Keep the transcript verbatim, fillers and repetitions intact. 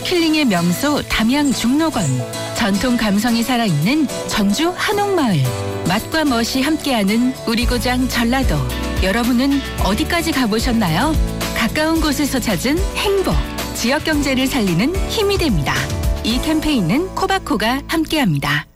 가족 힐링의 명소 담양 중록원, 전통 감성이 살아있는 전주 한옥마을, 맛과 멋이 함께하는 우리 고장 전라도. 여러분은 어디까지 가보셨나요? 가까운 곳에서 찾은 행복, 지역 경제를 살리는 힘이 됩니다. 이 캠페인은 코바코가 함께합니다.